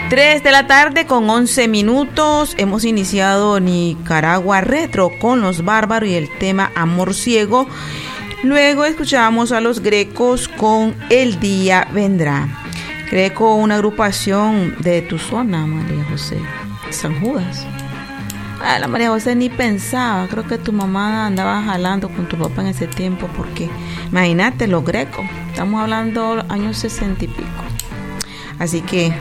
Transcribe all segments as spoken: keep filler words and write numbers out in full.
tres de la tarde con once minutos. Hemos iniciado Nicaragua Retro con Los Bárbaros y el tema Amor Ciego. Luego escuchamos a Los Grecos con El Día Vendrá. Greco, una agrupación de tu zona, María José, San Judas. Ah, la María José ni pensaba, creo que tu mamá andaba jalando con tu papá en ese tiempo, porque imagínate, Los Grecos, estamos hablando años sesenta y pico. Así que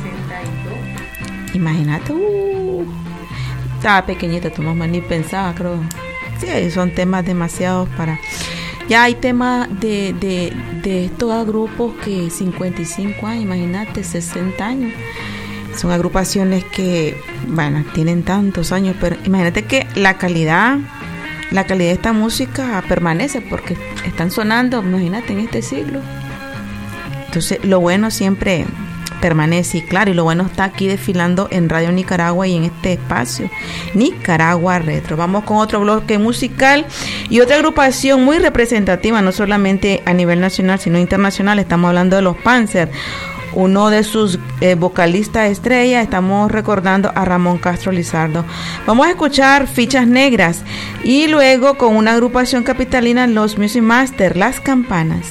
imagínate, uh, estaba pequeñita tu mamá, ni pensaba, creo. Sí, son temas demasiados para... Ya hay temas de, de, de estos grupos que cincuenta y cinco años, imagínate, sesenta años. Son agrupaciones que, bueno, tienen tantos años, pero imagínate que la calidad, la calidad de esta música permanece porque están sonando, imagínate, en este siglo. Entonces, lo bueno siempre permanece, y claro, y lo bueno está aquí desfilando en Radio Nicaragua y en este espacio Nicaragua Retro. Vamos con otro bloque musical y otra agrupación muy representativa, no solamente a nivel nacional sino internacional. Estamos hablando de los Panzer. Uno de sus eh, vocalistas estrella, estamos recordando a Ramón Castro Lizardo. Vamos a escuchar Fichas Negras y luego con una agrupación capitalina, los Music Masters, Las Campanas.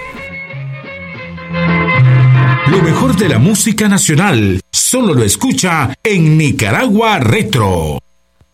Lo mejor de la música nacional solo lo escucha en Nicaragua Retro.